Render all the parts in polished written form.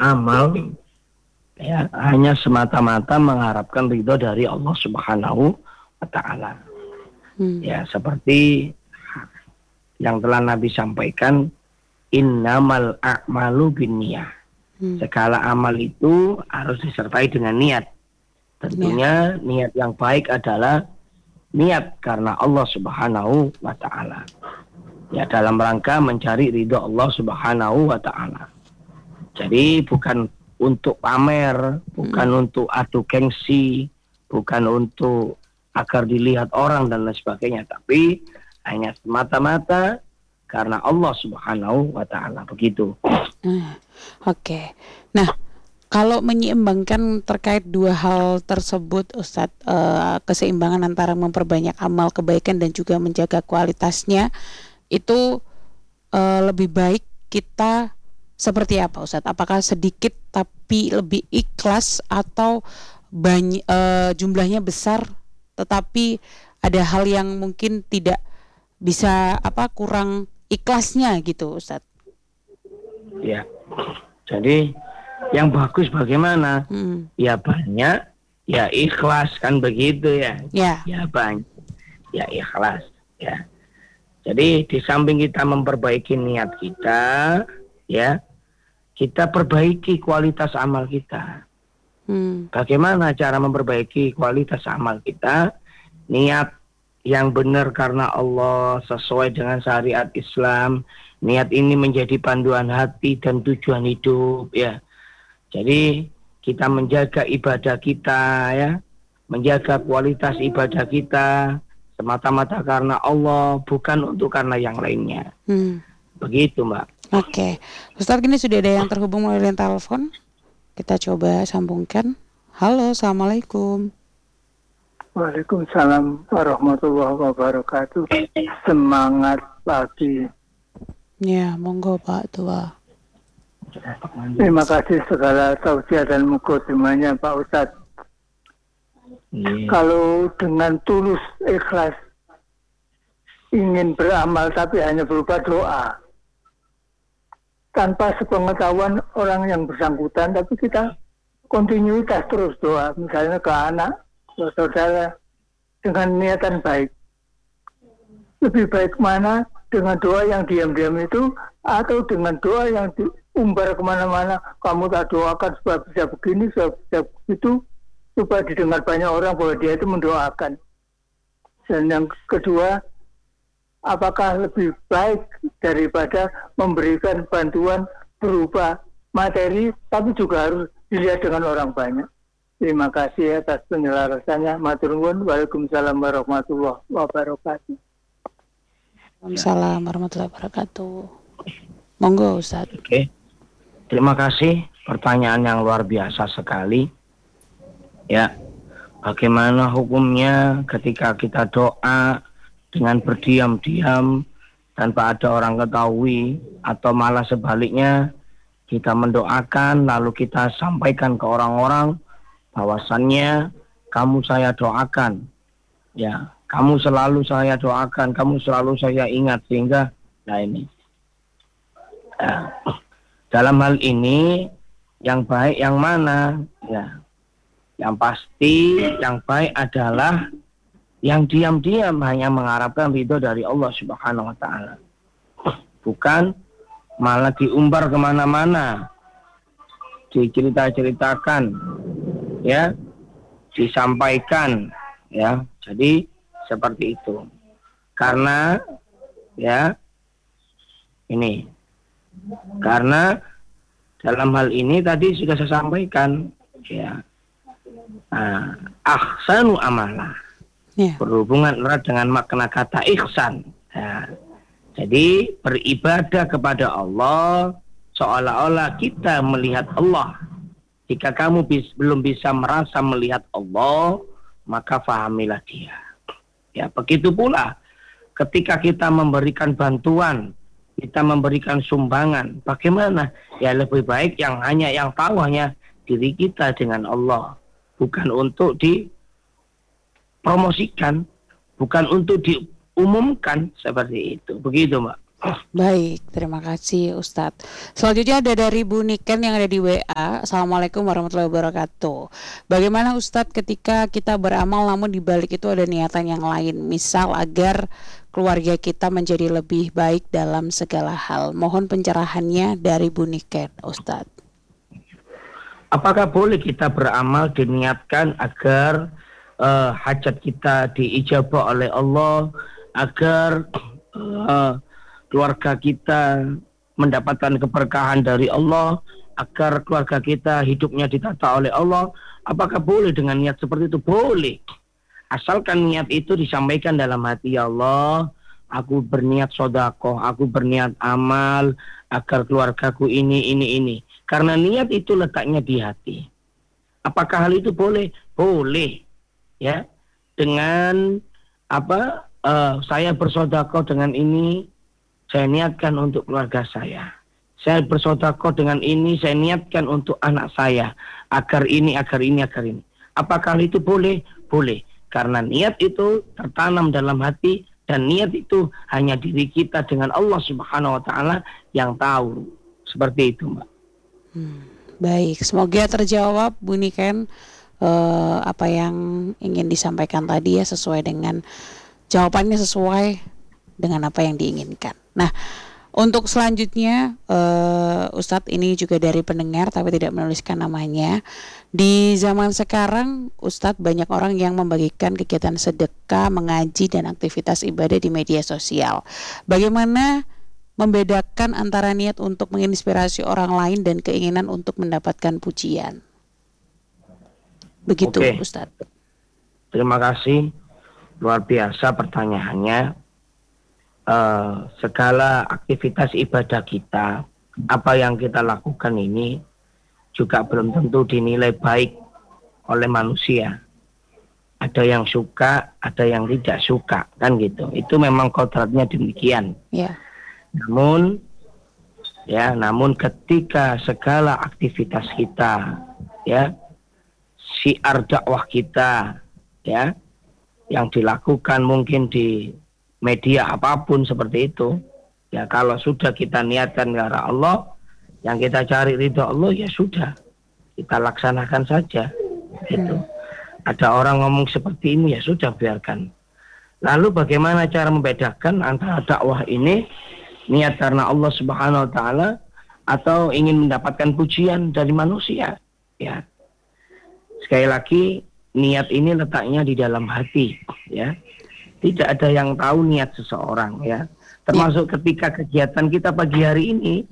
amal ya hanya semata-mata mengharapkan ridho dari Allah Subhanahu wa taala. Ya, seperti yang telah Nabi sampaikan, innamal a'malu binniyah. Segala amal itu harus disertai dengan niat. Tentunya niat yang baik adalah niat karena Allah Subhanahu wa taala. Ya, dalam rangka mencari ridho Allah Subhanahu wa taala. Jadi bukan untuk pamer, bukan untuk adu gengsi, bukan untuk agar dilihat orang dan lain sebagainya, tapi hanya semata-mata karena Allah Subhanahu wa taala, begitu. Oke. Nah, kalau menyeimbangkan terkait dua hal tersebut, Ustadz, keseimbangan antara memperbanyak amal kebaikan dan juga menjaga kualitasnya, itu lebih baik kita seperti apa, Ustadz? Apakah sedikit tapi lebih ikhlas, atau banyak jumlahnya besar tetapi ada hal yang mungkin tidak bisa kurang ikhlasnya gitu, Ustadz? Ya, jadi yang bagus bagaimana? Ya banyak, ya ikhlas, kan begitu ya. Ya banyak, ya ikhlas. Ya. Jadi di samping kita memperbaiki niat kita, ya, kita perbaiki kualitas amal kita. Bagaimana cara memperbaiki kualitas amal kita? Niat yang benar karena Allah, sesuai dengan syariat Islam. Niat ini menjadi panduan hati dan tujuan hidup, ya. Jadi kita menjaga ibadah kita, ya, menjaga kualitas ibadah kita semata-mata karena Allah, bukan untuk karena yang lainnya. Begitu, Mbak. Oke. Ustadz, kini sudah ada yang terhubung melalui telepon. Kita coba sambungkan. Halo, assalamualaikum. Waalaikumsalam warahmatullahi wabarakatuh. Semangat pagi. Ya, monggo Pak Tua. Terima kasih segala tausiah dan mukadimahnya Pak Ustadz. Kalau dengan tulus ikhlas ingin beramal tapi hanya berupa doa, tanpa sepengetahuan orang yang bersangkutan, tapi kita kontinuitas terus doa, misalnya ke anak, ke saudara, dengan niatan baik. Lebih baik mana dengan doa yang diam-diam itu, atau dengan doa yang diumbar kemana-mana, kamu tak doakan supaya bisa begini, supaya bisa begitu, supaya didengar banyak orang bahwa dia itu mendoakan. Dan yang kedua, apakah lebih baik daripada memberikan bantuan berupa materi, tapi juga harus dilihat dengan orang banyak. Terima kasih atas penjelasannya. Matur nuwun. Waalaikumsalam warahmatullahi wabarakatuh. Waalaikumsalam warahmatullahi wabarakatuh. Monggo Ustaz. Oke. Terima kasih, pertanyaan yang luar biasa sekali. Ya, bagaimana hukumnya ketika kita doa dengan berdiam-diam tanpa ada orang ketahui, atau malah sebaliknya kita mendoakan lalu kita sampaikan ke orang-orang bahwasannya kamu saya doakan, ya, kamu selalu saya doakan, kamu selalu saya ingat, sehingga ini dalam hal ini yang baik yang mana? Ya, yang pasti yang baik adalah yang diam-diam hanya mengharapkan ridho dari Allah Subhanahu wa ta'ala, bukan malah diumbar kemana-mana, dicerita-ceritakan, ya, disampaikan, ya. Jadi seperti itu. Karena ya ini, karena dalam hal ini tadi sudah saya sampaikan, ya, ahsanu amalah, berhubungan erat dengan makna kata ihsan. Ya. Jadi beribadah kepada Allah seolah-olah kita melihat Allah. Jika kamu belum bisa merasa melihat Allah, maka fahamilah dia. Ya, begitu pula ketika kita memberikan bantuan, kita memberikan sumbangan, bagaimana? Ya, lebih baik yang tahu hanya diri kita dengan Allah, bukan untuk dipromosikan, bukan untuk diumumkan, seperti itu. Begitu, Mbak. Baik, terima kasih Ustadz. Selanjutnya ada dari Bu Niken yang ada di WA. Assalamualaikum warahmatullahi wabarakatuh. Bagaimana Ustadz ketika kita beramal namun di balik itu ada niatan yang lain, misal agar keluarga kita menjadi lebih baik dalam segala hal. Mohon pencerahannya dari Bu Niken, Ustadz. Apakah boleh kita beramal diniatkan agar hajat kita diijabah oleh Allah, agar keluarga kita mendapatkan keberkahan dari Allah, agar keluarga kita hidupnya ditata oleh Allah? Apakah boleh dengan niat seperti itu? Boleh. Asalkan niat itu disampaikan dalam hati, ya Allah, aku berniat sedekah, aku berniat amal agar keluargaku ini. Karena niat itu letaknya di hati. Apakah hal itu boleh? Boleh. Ya. Dengan saya bersedekah dengan ini, saya niatkan untuk keluarga saya. Saya bersedekah dengan ini, saya niatkan untuk anak saya. Agar ini. Apakah hal itu boleh? Boleh. Karena niat itu tertanam dalam hati. Dan niat itu hanya diri kita dengan Allah Subhanahu wa Ta'ala yang tahu. Seperti itu, Mbak. Baik, semoga terjawab Bu Niken apa yang ingin disampaikan tadi ya, sesuai dengan jawabannya, sesuai dengan apa yang diinginkan. Nah, untuk selanjutnya Ustadz, ini juga dari pendengar tapi tidak menuliskan namanya. Di zaman sekarang Ustadz, banyak orang yang membagikan kegiatan sedekah, mengaji dan aktivitas ibadah di media sosial. Bagaimana membedakan antara niat untuk menginspirasi orang lain dan keinginan untuk mendapatkan pujian? Begitu, Oke. Ustadz. Terima kasih, luar biasa pertanyaannya. Segala aktivitas ibadah kita, apa yang kita lakukan ini juga belum tentu dinilai baik oleh manusia. Ada yang suka, ada yang tidak suka, kan gitu. Itu memang kodratnya demikian. Yeah. Namun ketika segala aktivitas kita, ya, syiar dakwah kita, ya, yang dilakukan mungkin di media apapun seperti itu, ya, kalau sudah kita niatkan karena Allah, yang kita cari ridha Allah, ya sudah, kita laksanakan saja, gitu. Ada orang ngomong seperti ini, ya sudah, biarkan. Lalu bagaimana cara membedakan antara dakwah ini niat karena Allah Subhanahu wa Ta'ala atau ingin mendapatkan pujian dari manusia? Ya, sekali lagi, niat ini letaknya di dalam hati, ya. Tidak ada yang tahu niat seseorang, ya. Termasuk ketika kegiatan kita pagi hari ini,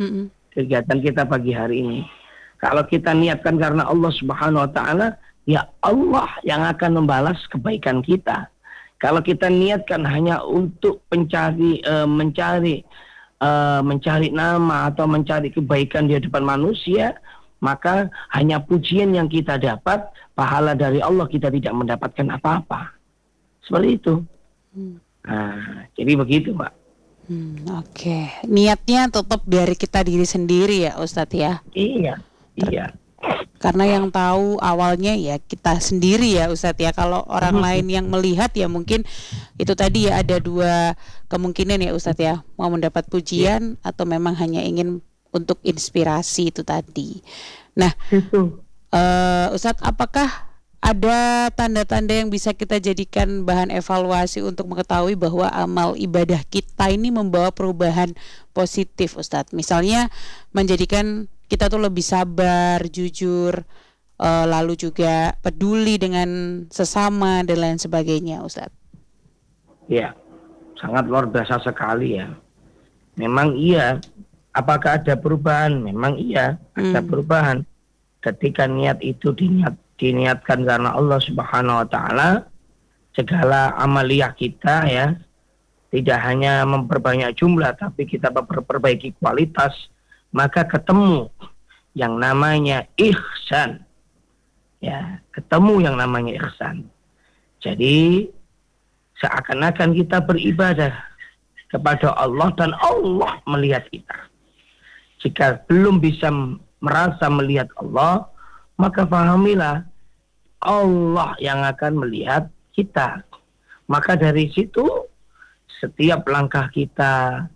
kalau kita niatkan karena Allah Subhanahu wa Ta'ala, ya Allah yang akan membalas kebaikan kita. Kalau kita niatkan hanya untuk mencari nama atau mencari kebaikan di hadapan manusia, maka hanya pujian yang kita dapat, pahala dari Allah kita tidak mendapatkan apa-apa. Seperti itu. Nah, jadi begitu, Mbak. Oke. Niatnya tetap dari kita diri sendiri ya, Ustadz ya? Iya. Karena yang tahu awalnya ya kita sendiri ya, Ustadz ya. Kalau orang lain yang melihat ya mungkin itu tadi ya, ada dua kemungkinan ya, Ustadz ya. Mau mendapat pujian atau memang hanya ingin untuk inspirasi itu tadi. Nah, Ustadz, apakah ada tanda-tanda yang bisa kita jadikan bahan evaluasi untuk mengetahui bahwa amal ibadah kita ini membawa perubahan positif, Ustadz? Misalnya menjadikan kita tuh lebih sabar, jujur, lalu juga peduli dengan sesama dan lain sebagainya, Ustadz. Ya, sangat luar biasa sekali ya. Memang iya. Apakah ada perubahan? Memang iya, ada perubahan. Ketika niat itu diniatkan karena Allah Subhanahu wa Ta'ala, segala amaliyah kita ya, tidak hanya memperbanyak jumlah, tapi kita memperbaiki kualitas, maka ketemu yang namanya ihsan. Ya, ketemu yang namanya ihsan. Jadi seakan-akan kita beribadah kepada Allah dan Allah melihat kita. Jika belum bisa merasa melihat Allah, maka pahamilah Allah yang akan melihat kita. Maka dari situ setiap langkah kita,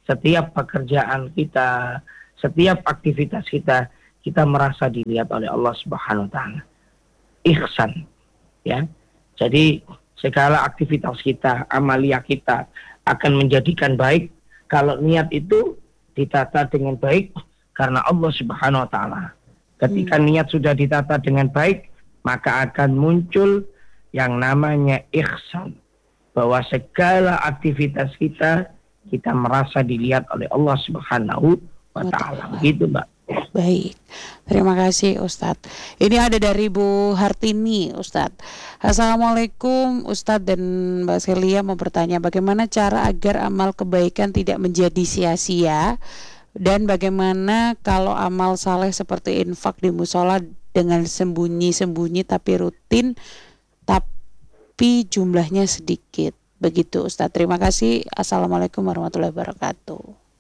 setiap pekerjaan kita, setiap aktivitas kita, kita merasa dilihat oleh Allah Subhanahu wa taala. Ihsan, ya. Jadi segala aktivitas kita, amalia kita akan menjadikan baik kalau niat itu ditata dengan baik karena Allah Subhanahu wa taala. Ketika niat sudah ditata dengan baik, maka akan muncul yang namanya ihsan, bahwa segala aktivitas kita merasa dilihat oleh Allah Subhanahu wa taala. Begitu, Mbak. Baik, terima kasih Ustadz. Ini ada dari Bu Hartini, Ustadz. Assalamualaikum Ustadz dan Mbak Celia, mau bertanya bagaimana cara agar amal kebaikan tidak menjadi sia-sia, dan bagaimana kalau amal saleh seperti infak di musola dengan sembunyi-sembunyi tapi rutin tapi jumlahnya sedikit. Begitu Ustadz. Terima kasih. Assalamualaikum warahmatullahi wabarakatuh.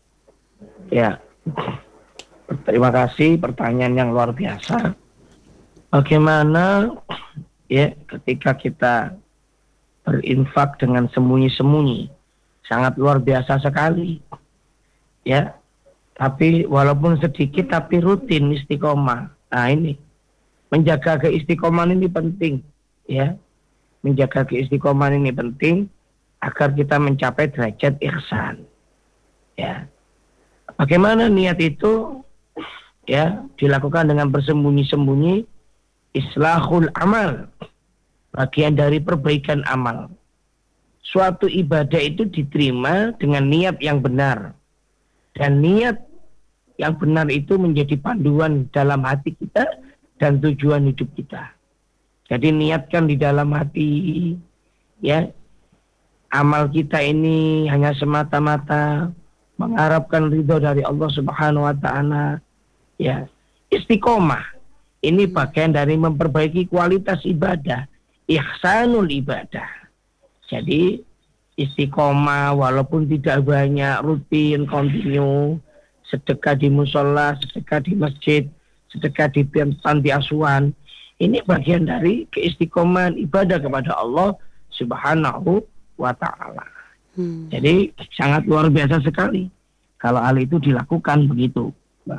Ya, terima kasih, pertanyaan yang luar biasa. Bagaimana ya ketika kita berinfak dengan sembunyi-sembunyi, sangat luar biasa sekali. Ya, tapi walaupun sedikit tapi rutin istiqomah. Nah ini, menjaga keistiqomahan ini penting, ya. Menjaga keistiqomahan ini penting agar kita mencapai derajat ihsan. Ya. Bagaimana niat itu? Ya, dilakukan dengan bersembunyi-sembunyi, islahul amal, bagian dari perbaikan amal. Suatu ibadah itu diterima dengan niat yang benar, dan niat yang benar itu menjadi panduan dalam hati kita dan tujuan hidup kita. Jadi niatkan di dalam hati, ya, amal kita ini hanya semata-mata mengharapkan ridho dari Allah Subhanahu wa taala. Ya, istiqomah ini bagian dari memperbaiki kualitas ibadah, ihsanul ibadah. Jadi istiqomah walaupun tidak banyak, rutin, kontinu, sedekah di musola, sedekah di masjid, sedekah di panti asuhan, ini bagian dari keistiqomahan ibadah kepada Allah Subhanahu wa ta'ala. Jadi sangat luar biasa sekali kalau hal itu dilakukan begitu, Mbak.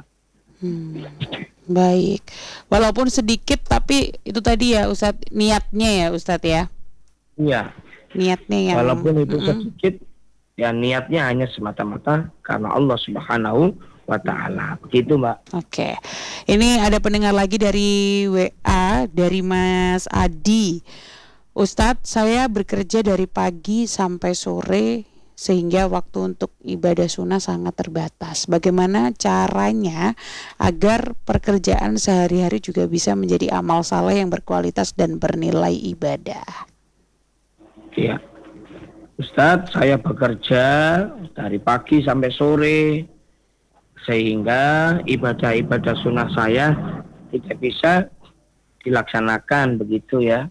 Baik, walaupun sedikit tapi itu tadi ya Ustadz, niatnya ya Ustadz ya. Iya. Niatnya yang walaupun itu sedikit, ya niatnya hanya semata-mata karena Allah Subhanahu wa ta'ala. Begitu, Mbak. Oke. Ini ada pendengar lagi dari WA dari Mas Adi. Ustadz, saya bekerja dari pagi sampai sore sehingga waktu untuk ibadah sunnah sangat terbatas. Bagaimana caranya agar pekerjaan sehari-hari juga bisa menjadi amal saleh yang berkualitas dan bernilai ibadah? Ya, Ustadz, saya bekerja dari pagi sampai sore sehingga ibadah-ibadah sunnah saya tidak bisa dilaksanakan, begitu ya.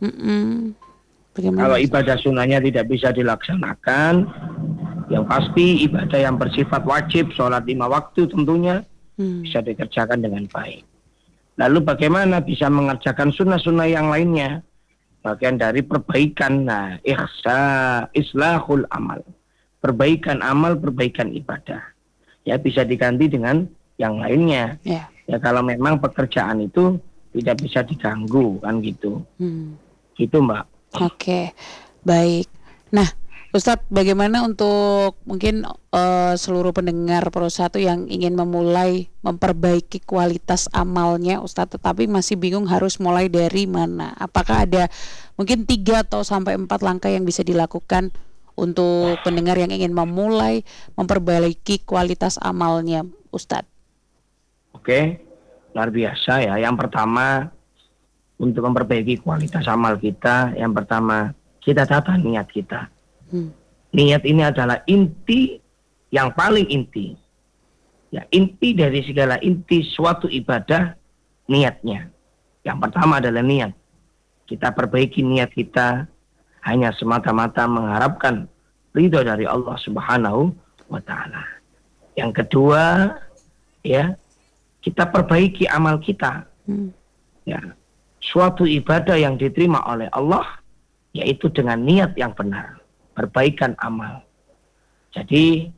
Kalau ibadah sunnahnya tidak bisa dilaksanakan, yang pasti ibadah yang bersifat wajib, sholat 5 waktu tentunya bisa dikerjakan dengan baik. Lalu bagaimana bisa mengerjakan sunnah-sunnah yang lainnya? Bagian dari perbaikan, nah, islahul amal, perbaikan amal, perbaikan ibadah. Ya, bisa diganti dengan yang lainnya. Ya, kalau memang pekerjaan itu tidak bisa diganggu, kan gitu. Gitu, Mbak. Oke, baik. Nah, Ustadz, bagaimana untuk mungkin seluruh pendengar Pro 1 yang ingin memulai memperbaiki kualitas amalnya, Ustadz, tetapi masih bingung harus mulai dari mana? Apakah ada mungkin 3 atau sampai 4 langkah yang bisa dilakukan untuk pendengar yang ingin memulai memperbaiki kualitas amalnya, Ustadz? Oke, luar biasa ya. Yang pertama, untuk memperbaiki kualitas amal kita, yang pertama kita tata niat kita. Niat ini adalah inti yang paling inti. Ya, inti dari segala inti suatu ibadah, niatnya. Yang pertama adalah niat. Kita perbaiki niat kita hanya semata-mata mengharapkan ridho dari Allah Subhanahu wa ta'ala. Yang kedua, ya, kita perbaiki amal kita. Ya, suatu ibadah yang diterima oleh Allah yaitu dengan niat yang benar, perbaikan amal. Jadi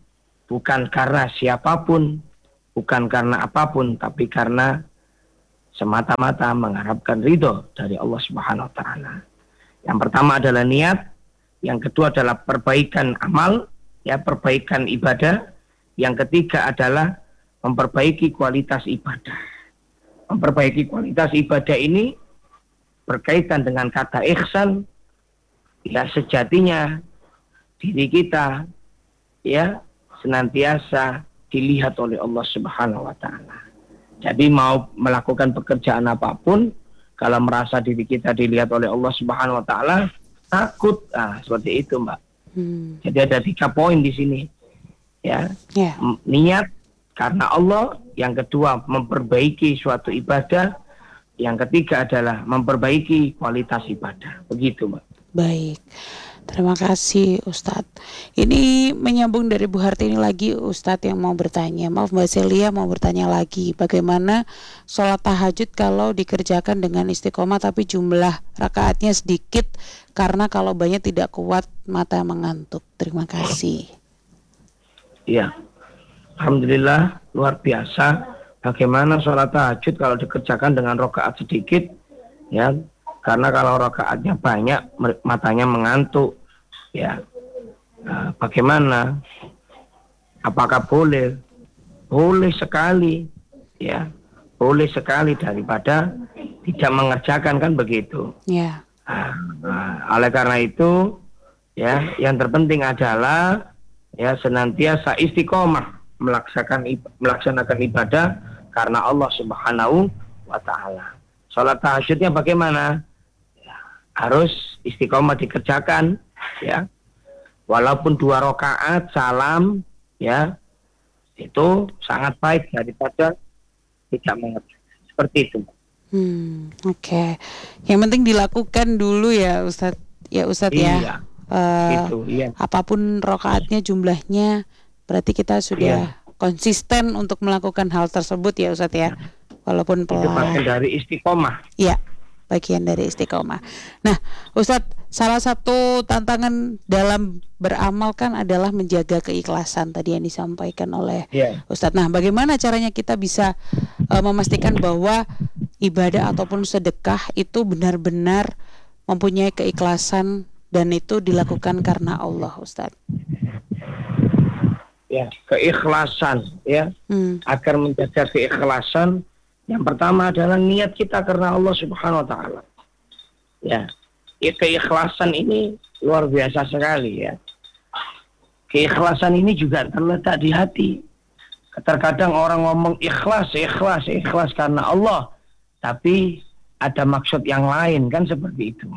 bukan karena siapapun, bukan karena apapun, tapi karena semata-mata mengharapkan ridho dari Allah Subhanahu wa taala. Yang pertama adalah niat, yang kedua adalah perbaikan amal, ya, perbaikan ibadah, yang ketiga adalah memperbaiki kualitas ibadah. Memperbaiki kualitas ibadah ini berkaitan dengan kata ihsan, ya, sejatinya diri kita, ya, senantiasa dilihat oleh Allah Subhanahu wa taala. Jadi mau melakukan pekerjaan apapun, kalau merasa diri kita dilihat oleh Allah Subhanahu wa taala, takut. Seperti itu, Mbak. Jadi ada 3 poin di sini. Ya. Niat karena Allah, yang kedua memperbaiki suatu ibadah, yang ketiga adalah memperbaiki kualitas ibadah. Begitu, Mbak. Baik. Terima kasih Ustadz. Ini menyambung dari Bu Hartini lagi, Ustadz yang mau bertanya. Maaf Mbak Celia mau bertanya lagi. Bagaimana sholat tahajud kalau dikerjakan dengan istiqomah tapi jumlah rakaatnya sedikit karena kalau banyak tidak kuat mata mengantuk. Terima kasih. Iya. Alhamdulillah luar biasa. Bagaimana sholat tahajud kalau dikerjakan dengan rakaat sedikit, ya. Karena kalau rakaatnya banyak, matanya mengantuk, ya. Bagaimana? Apakah boleh? Boleh sekali, ya. Boleh sekali daripada tidak mengerjakan, kan begitu. Ya. Oleh karena itu, ya, yang terpenting adalah, ya, senantiasa istiqomah melaksanakan ibadah karena Allah Subhanahu wa taala. Salat tahajudnya bagaimana? Harus istiqomah dikerjakan, ya, walaupun 2 rakaat salam, ya, itu sangat baik daripada tidak mengerjakan. Seperti itu. Oke. Yang penting dilakukan dulu ya Ustadz. Ya Ustadz, iya, ya. Iya. Apapun rakaatnya jumlahnya, berarti kita sudah konsisten untuk melakukan hal tersebut ya Ustadz, ya. Walaupun pelan. Itu bagian dari istiqomah. Iya. Bagian dari istiqomah. Nah, Ustadz, salah satu tantangan dalam beramal kan adalah menjaga keikhlasan tadi yang disampaikan oleh Ustadz. Nah, bagaimana caranya kita bisa memastikan bahwa ibadah ataupun sedekah itu benar-benar mempunyai keikhlasan dan itu dilakukan karena Allah, Ustadz? Ya, keikhlasan, ya. Agar menjaga keikhlasan, yang pertama adalah niat kita karena Allah Subhanahu wa taala. Ya, keikhlasan ini luar biasa sekali, ya. Keikhlasan ini juga terletak di hati. Terkadang orang ngomong ikhlas karena Allah, tapi ada maksud yang lain, kan seperti itu.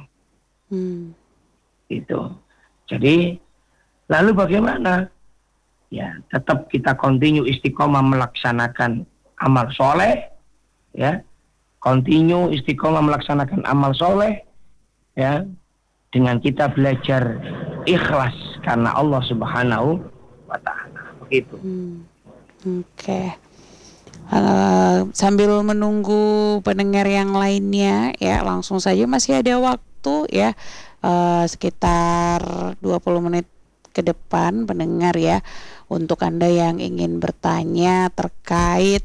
Itu. Jadi, lalu bagaimana? Ya, tetap kita continue istiqomah melaksanakan amal soleh, ya, continue istiqomah melaksanakan amal soleh, ya, dengan kita belajar ikhlas karena Allah Subhanahu wa taala. Begitu. Oke. Sambil menunggu pendengar yang lainnya, ya, langsung saja masih ada waktu, ya, sekitar 20 menit ke depan pendengar, ya, untuk Anda yang ingin bertanya terkait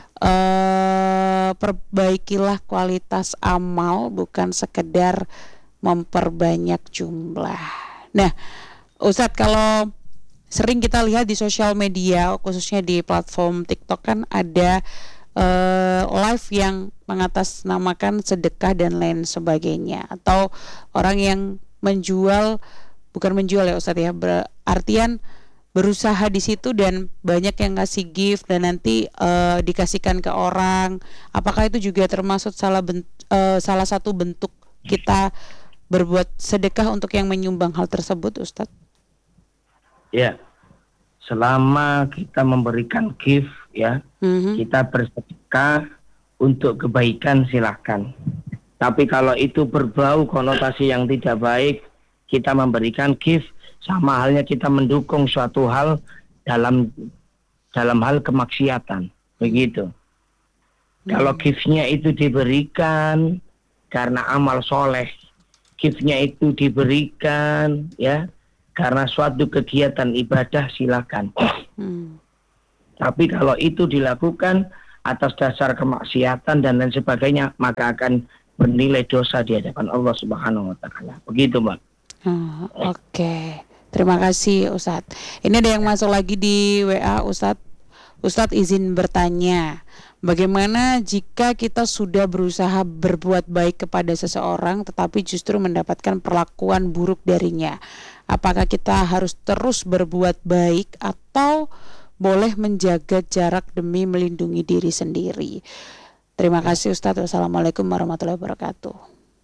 perbaikilah kualitas amal, bukan sekedar memperbanyak jumlah. Nah, Ustadz, kalau sering kita lihat di sosial media, khususnya di platform TikTok, kan ada live yang mengatasnamakan sedekah dan lain sebagainya, atau orang yang bukan menjual ya Ustadz, ya, berartian berusaha di situ dan banyak yang ngasih gift dan nanti dikasihkan ke orang. Apakah itu juga termasuk salah satu bentuk kita berbuat sedekah untuk yang menyumbang hal tersebut, Ustadz? Ya, selama kita memberikan gift, ya, kita bersedekah untuk kebaikan, silakan. Tapi kalau itu berbau konotasi yang tidak baik, kita memberikan gift sama halnya kita mendukung suatu hal dalam hal kemaksiatan, begitu. Kalau giftnya itu diberikan karena amal soleh, giftnya itu diberikan, ya, karena suatu kegiatan ibadah, silakan. Tapi kalau itu dilakukan atas dasar kemaksiatan dan lain sebagainya, maka akan bernilai dosa di hadapan Allah Subhanahu wa taala. Begitu, Mbak. Oke. Terima kasih Ustadz. Ini ada yang masuk lagi di WA, Ustadz. Ustadz izin bertanya, bagaimana jika kita sudah berusaha berbuat baik kepada seseorang tetapi justru mendapatkan perlakuan buruk darinya? Apakah kita harus terus berbuat baik atau boleh menjaga jarak demi melindungi diri sendiri? Terima kasih Ustadz. Wassalamualaikum warahmatullahi wabarakatuh.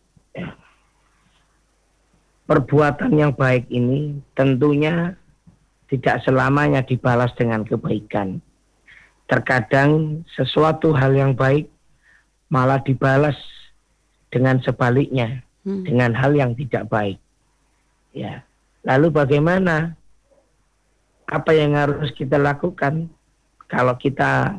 Perbuatan yang baik ini tentunya tidak selamanya dibalas dengan kebaikan. Terkadang sesuatu hal yang baik malah dibalas dengan sebaliknya, dengan hal yang tidak baik. Ya. Lalu bagaimana? Apa yang harus kita lakukan? Kalau kita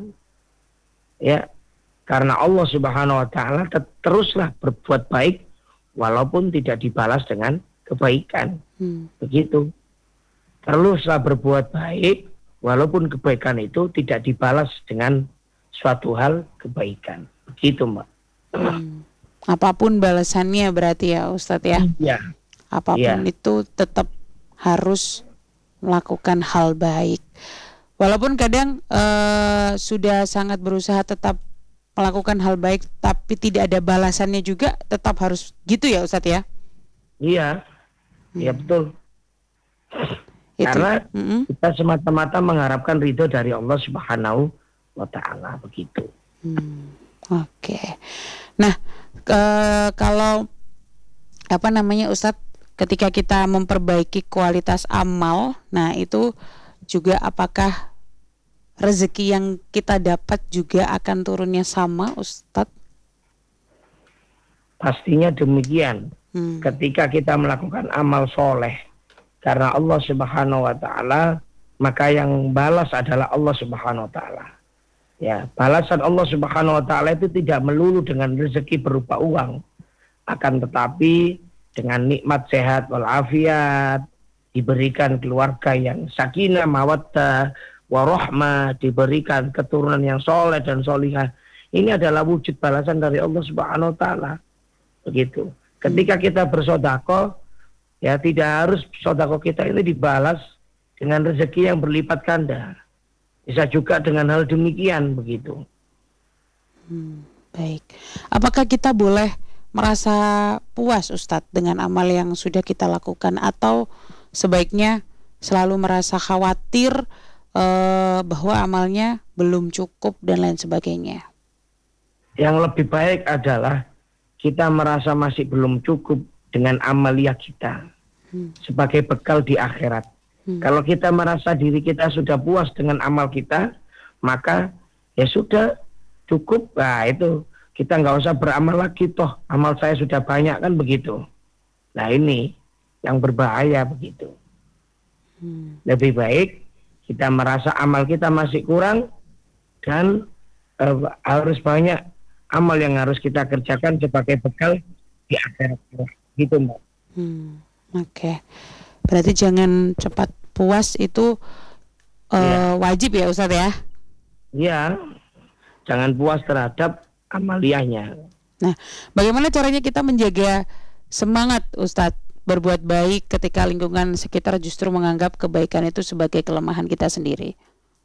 karena Allah Subhanahu wa taala teruslah berbuat baik walaupun tidak dibalas dengan kebaikan. Begitu. Teruslah berbuat baik walaupun kebaikan itu tidak dibalas dengan suatu hal kebaikan. Begitu, Mbak. Apapun balasannya berarti ya Ustadz ya. Iya. Apapun itu tetap harus melakukan hal baik. Walaupun kadang sudah sangat berusaha tetap melakukan hal baik tapi tidak ada balasannya juga, tetap harus gitu ya Ustadz ya. Iya. Iya betul. Karena kita semata-mata mengharapkan ridho dari Allah Subhanahu wa taala, begitu. Oke. Nah, kalau Ustadz, ketika kita memperbaiki kualitas amal, nah itu juga apakah rezeki yang kita dapat juga akan turunnya sama, Ustadz? Pastinya demikian. Ketika kita melakukan amal soleh karena Allah Subhanahu wa taala, maka yang balas adalah Allah Subhanahu wa taala. Ya, balasan Allah Subhanahu wa taala itu tidak melulu dengan rezeki berupa uang, akan tetapi dengan nikmat sehat walafiat, diberikan keluarga yang sakinah, mawaddah, warahmah, diberikan keturunan yang soleh dan solihah. Ini adalah wujud balasan dari Allah Subhanahu wa taala. Begitu. Ketika kita bersodako, ya tidak harus sodako kita ini dibalas dengan rezeki yang berlipat ganda. Bisa juga dengan hal demikian, begitu. Baik. Apakah kita boleh merasa puas Ustadz dengan amal yang sudah kita lakukan, atau sebaiknya selalu merasa khawatir bahwa amalnya belum cukup dan lain sebagainya? Yang lebih baik adalah kita merasa masih belum cukup dengan amaliyah kita sebagai bekal di akhirat. Kalau kita merasa diri kita sudah puas dengan amal kita, maka ya sudah cukup. Nah itu kita nggak usah beramal lagi, toh amal saya sudah banyak, kan begitu. Nah ini yang berbahaya, begitu. Lebih baik kita merasa amal kita masih kurang dan harus banyak amal yang harus kita kerjakan sebagai bekal di akhirat. Gitu, Mbak. Oke. Berarti jangan cepat puas itu wajib ya Ustadz ya? Iya. Jangan puas terhadap amaliyahnya. Nah, bagaimana caranya kita menjaga semangat Ustadz berbuat baik ketika lingkungan sekitar justru menganggap kebaikan itu sebagai kelemahan kita sendiri?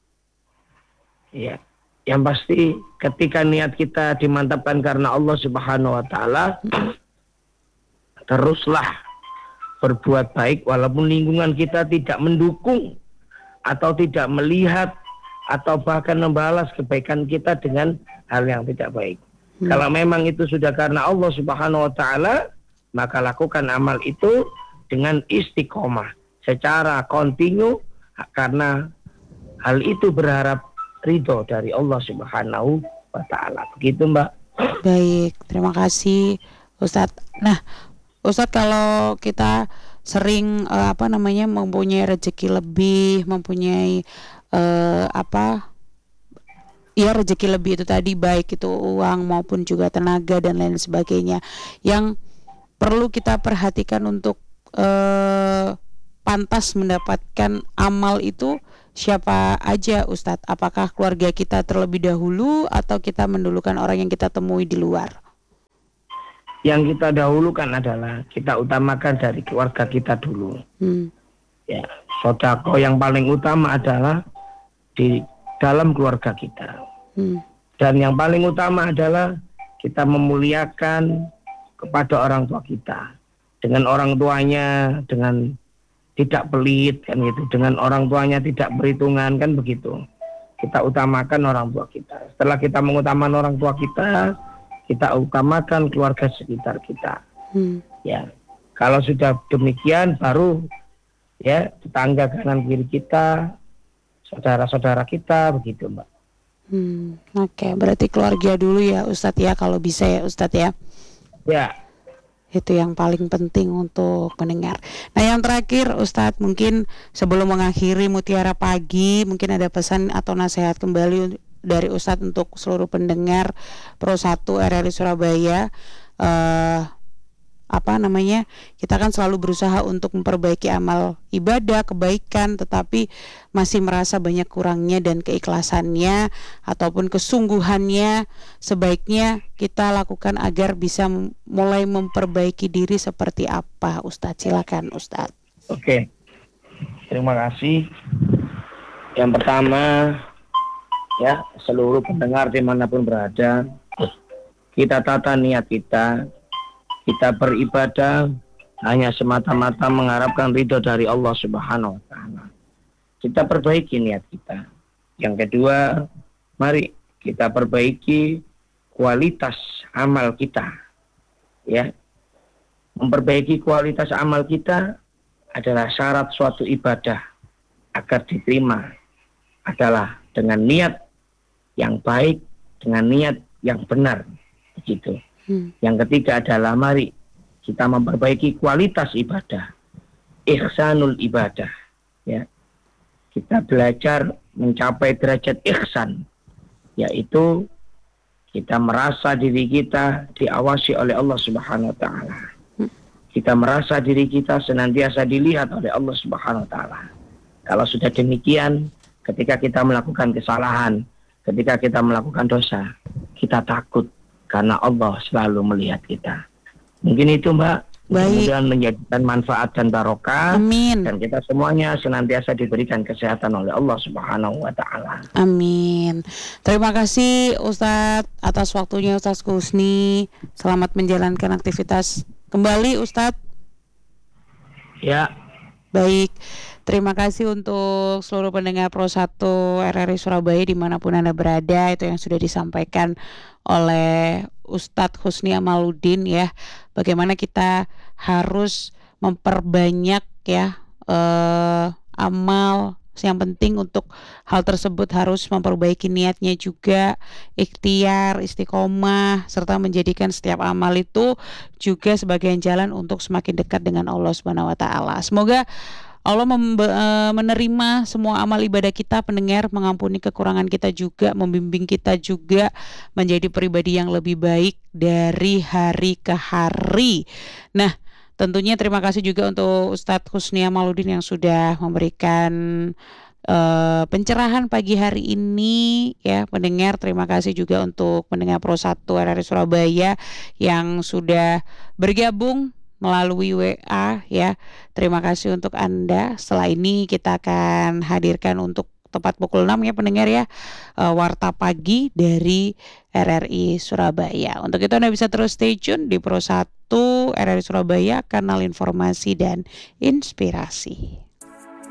Iya. Yang pasti ketika niat kita dimantapkan karena Allah Subhanahu wa taala, teruslah berbuat baik walaupun lingkungan kita tidak mendukung atau tidak melihat atau bahkan membalas kebaikan kita dengan hal yang tidak baik. Kalau memang itu sudah karena Allah Subhanahu wa taala, maka lakukan amal itu dengan istiqomah secara kontinu, karena hal itu berharap ridho dari Allah Subhanahu wa taala. Begitu, Mbak. Baik, terima kasih Ustadz. Nah, Ustadz, kalau kita sering mempunyai rezeki lebih, mempunyai rezeki lebih itu tadi, baik itu uang maupun juga tenaga dan lain sebagainya, yang perlu kita perhatikan untuk pantas mendapatkan amal itu siapa aja Ustadz? Apakah keluarga kita terlebih dahulu atau kita mendulukan orang yang kita temui di luar? Yang kita dahulukan adalah kita utamakan dari keluarga kita dulu. Ya, sedekah yang paling utama adalah di dalam keluarga kita. Dan yang paling utama adalah kita memuliakan kepada orang tua kita. Dengan orang tuanya, dengan tidak pelit kan gitu, dengan orang tuanya tidak perhitungan kan begitu. Kita utamakan orang tua kita. Setelah kita mengutamakan orang tua kita utamakan keluarga sekitar kita. Ya, kalau sudah demikian baru ya tetangga kanan kiri kita, saudara-saudara kita begitu, Mbak. Oke, berarti keluarga dulu ya Ustadz ya, kalau bisa ya Ustadz ya. Ya. Itu yang paling penting untuk pendengar. Nah yang terakhir Ustadz, mungkin sebelum mengakhiri Mutiara Pagi, mungkin ada pesan atau nasihat kembali dari Ustadz untuk seluruh pendengar Pro 1 RRI Surabaya. Kita kan selalu berusaha untuk memperbaiki amal ibadah, kebaikan, tetapi masih merasa banyak kurangnya dan keikhlasannya ataupun kesungguhannya. Sebaiknya kita lakukan agar bisa mulai memperbaiki diri seperti apa Ustadz? Silakan Ustadz. Oke, terima kasih. Yang pertama ya, seluruh pendengar dimanapun berada, kita tata niat kita beribadah hanya semata-mata mengharapkan ridho dari Allah Subhanahu wa Ta'ala. Kita perbaiki niat kita. Yang kedua, mari kita perbaiki kualitas amal kita. Ya. Memperbaiki kualitas amal kita adalah syarat suatu ibadah agar diterima, adalah dengan niat yang baik, dengan niat yang benar. Begitu. Yang ketiga adalah mari kita memperbaiki kualitas ibadah, ihsanul ibadah. Ya, kita belajar mencapai derajat ihsan, yaitu kita merasa diri kita diawasi oleh Allah Subhanahu Wa Taala. Kita merasa diri kita senantiasa dilihat oleh Allah Subhanahu Wa Taala. Kalau sudah demikian, ketika kita melakukan kesalahan, ketika kita melakukan dosa, kita takut. Karena Allah selalu melihat kita. Mungkin itu Mbak. Kemudian menjadikan manfaat dan barokah. Amin. Dan kita semuanya senantiasa diberikan kesehatan oleh Allah Subhanahu wa Ta'ala. Amin. Terima kasih Ustadz atas waktunya Ustadz Kusni. Selamat menjalankan aktivitas kembali Ustadz. Ya. Baik. Terima kasih untuk seluruh pendengar Pro 1 RRI Surabaya dimanapun Anda berada. Itu yang sudah disampaikan oleh Ustadz Husni Amaluddin ya. Bagaimana kita harus memperbanyak ya amal. Yang penting untuk hal tersebut harus memperbaiki niatnya juga, ikhtiar, istiqomah, serta menjadikan setiap amal itu juga sebagai jalan untuk semakin dekat dengan Allah Subhanahu wa Ta'ala. Semoga Allah menerima semua amal ibadah kita, pendengar, mengampuni kekurangan kita juga, membimbing kita juga menjadi pribadi yang lebih baik dari hari ke hari. Nah, tentunya terima kasih juga untuk Ustadz Husni Amaluddin yang sudah memberikan pencerahan pagi hari ini ya pendengar. Terima kasih juga untuk pendengar Pro 1 RRI Surabaya yang sudah bergabung melalui WA ya. Terima kasih untuk Anda. Setelah ini kita akan hadirkan untuk tepat pukul 6 ya pendengar ya, Warta Pagi dari RRI Surabaya. Untuk itu Anda bisa terus stay tune di Pro 1 RRI Surabaya, kanal informasi dan inspirasi.